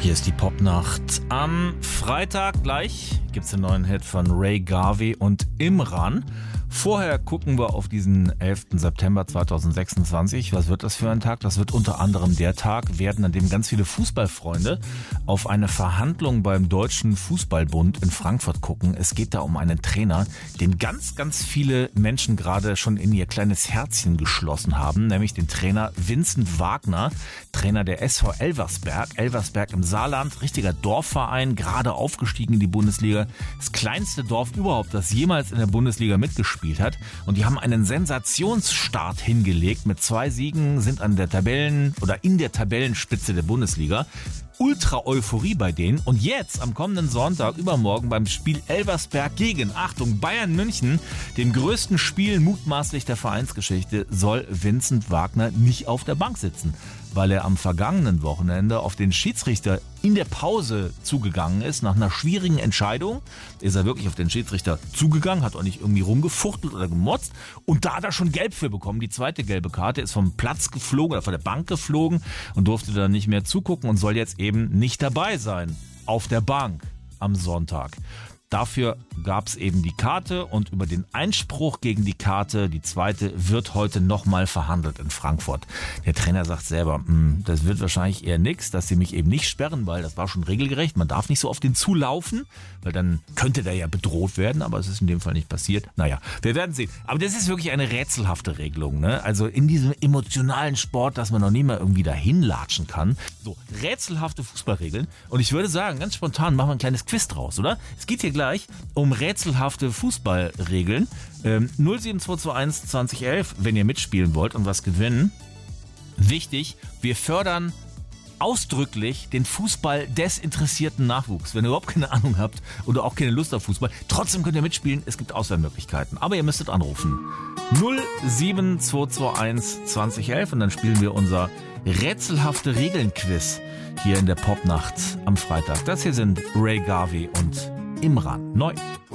Hier ist die Popnacht. Am Freitag gleich gibt es den neuen Hit von Ray Garvey und Imran. Vorher gucken wir auf diesen 11. September 2026. Was wird das für ein Tag? Das wird unter anderem der Tag werden, an dem ganz viele Fußballfreunde auf eine Verhandlung beim Deutschen Fußballbund in Frankfurt gucken. Es geht da um einen Trainer, den ganz, ganz viele Menschen gerade schon in ihr kleines Herzchen geschlossen haben, nämlich den Trainer Vincent Wagner, Trainer der SV Elversberg. Elversberg im Saarland, richtiger Dorfverein, gerade aufgestiegen in die Bundesliga. Das kleinste Dorf überhaupt, das jemals in der Bundesliga mitgespielt hat. Und die haben einen Sensationsstart hingelegt. Mit 2 Siegen sind in der Tabellenspitze der Bundesliga. Ultra Euphorie bei denen. Und jetzt, am kommenden Sonntag, übermorgen, beim Spiel Elversberg gegen, Achtung, Bayern München, dem größten Spiel mutmaßlich der Vereinsgeschichte, soll Vincent Wagner nicht auf der Bank sitzen, weil er am vergangenen Wochenende auf den Schiedsrichter in der Pause zugegangen ist. Nach einer schwierigen Entscheidung ist er wirklich auf den Schiedsrichter zugegangen, hat auch nicht irgendwie rumgefuchtelt oder gemotzt. Und da hat er schon gelb für bekommen. Die zweite gelbe Karte, ist vom Platz geflogen oder von der Bank geflogen und durfte dann nicht mehr zugucken und soll jetzt eben nicht dabei sein auf der Bank am Sonntag. Dafür gab es eben die Karte und über den Einspruch gegen die Karte, die zweite, wird heute nochmal verhandelt in Frankfurt. Der Trainer sagt selber, das wird wahrscheinlich eher nix, dass sie mich eben nicht sperren, weil das war schon regelgerecht. Man darf nicht so auf den zulaufen, weil dann könnte der ja bedroht werden, aber es ist in dem Fall nicht passiert. Naja, wir werden sehen. Aber das ist wirklich eine rätselhafte Regelung, ne? Also in diesem emotionalen Sport, dass man noch nie mal irgendwie dahin latschen kann. So, rätselhafte Fußballregeln. Und ich würde sagen, ganz spontan machen wir ein kleines Quiz draus, oder? Es geht hier gleich um rätselhafte Fußballregeln. 07221 2011, wenn ihr mitspielen wollt und was gewinnen. Wichtig, wir fördern ausdrücklich den Fußball des interessierten Nachwuchs. Wenn ihr überhaupt keine Ahnung habt oder auch keine Lust auf Fußball, trotzdem könnt ihr mitspielen. Es gibt Auswahlmöglichkeiten, aber ihr müsstet anrufen. 07221 2011 und dann spielen wir unser rätselhafte Regeln-Quiz hier in der Popnacht am Freitag. Das hier sind Ray Garvey und Imran. Neu.